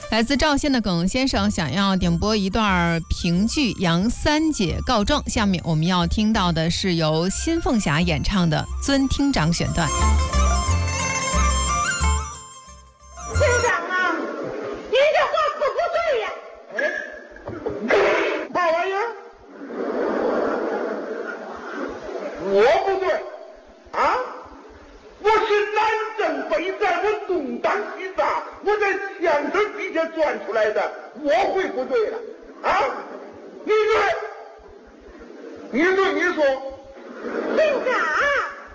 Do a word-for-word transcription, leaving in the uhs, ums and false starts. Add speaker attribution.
Speaker 1: 来自赵县的耿先生想要点播一段评剧《杨三姐告状》，下面我们要听到的是由新凤霞演唱的《尊厅长》选段。
Speaker 2: 厅长啊，您这话可不对呀！
Speaker 3: 哎，嘛玩意儿？我不对啊！我是南征北战，我东挡西杀，我在枪声底下钻出来的，我会不对了啊？你对，你对，你说，
Speaker 2: 厅长。